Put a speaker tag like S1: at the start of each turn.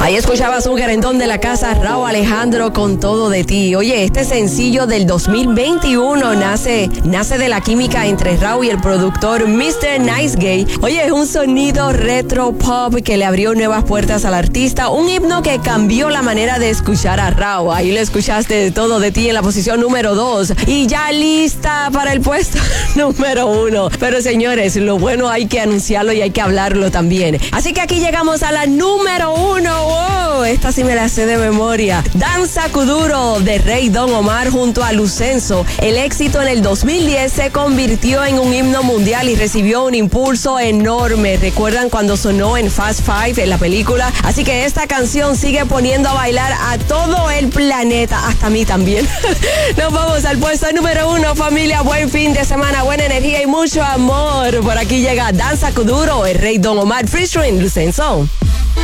S1: Ahí escuchabas un querendón de la casa, Rauw Alejandro con Todo de Ti. Oye, este sencillo del 2021 nace de la química entre Rauw y el productor Mr. Nice Guy. Oye, es un sonido retro pop que le abrió nuevas puertas al artista, un himno que cambió la manera de escuchar a Rauw. Ahí lo escuchaste, Todo de Ti en la posición número 2 y ya lista para el puesto número 1. Pero señores, lo bueno hay que anunciarlo y hay que hablarlo también. Así que aquí llegamos a la número 1. ¡Wow! Esta sí me la sé de memoria. Danza Kuduro de Rey Don Omar junto a Lucenzo. El éxito en el 2010 se convirtió en un himno mundial y recibió un impulso enorme. ¿Recuerdan cuando sonó en Fast Five en la película? Así que esta canción sigue poniendo a bailar a todo el planeta, hasta a mí también. Nos vamos al puesto número 1, familia. Buen fin de semana, buena energía y mucho amor. Por aquí llega Danza Kuduro, el Rey Don Omar, featuring Lucenzo.